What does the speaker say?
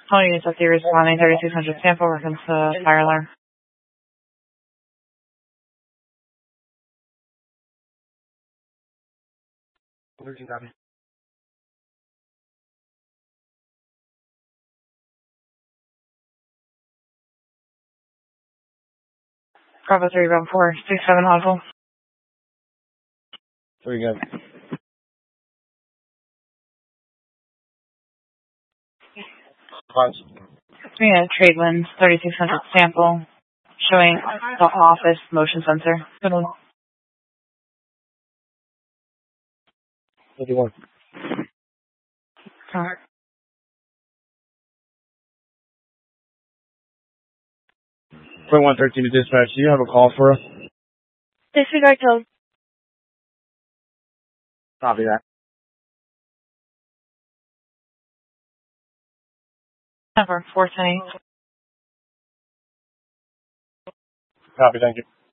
Tony units up there responding 3600 sample reference fire alarm. 13 copy. Bravo 3, Bravo 4, 67 audible. 3 good. Funds. Trade winds 3600 sample showing the office motion sensor. Good one. 51. Alright. 113 to dispatch. Do you have a call for us? Disregard code. Copy that. Number 410. Copy, thank you.